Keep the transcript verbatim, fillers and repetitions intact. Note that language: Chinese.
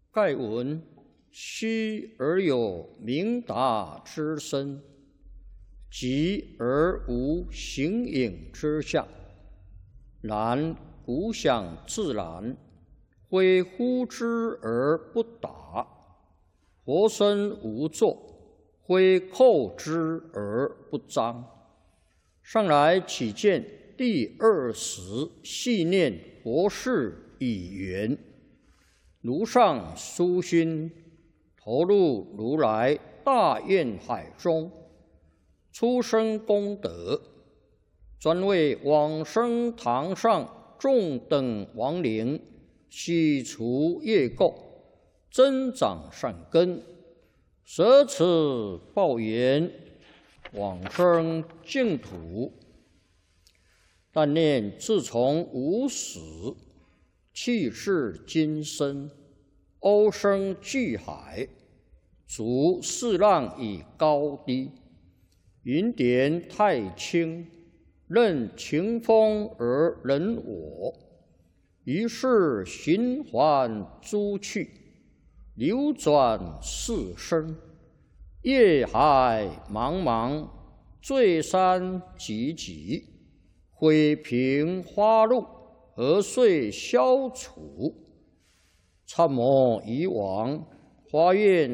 盖闻虚而有明达之身，寂而无形影之相。然古想自然，非呼之而不答；活生无作，非叩之而不彰。上来起见第二十细念佛事已圆，如上殊心，投入如来大愿海中，出生功德，专为往生堂上众等亡灵洗除业垢，增长善根，舍此报缘，往生净土。但念自从无始，气世今生，欧生巨海，逐四浪以高低，云点太清，任情风而人我。于是循环诸趣，流转四生，业海茫茫，罪山急急，毁平花路，何遂消除？参谋以往，花愿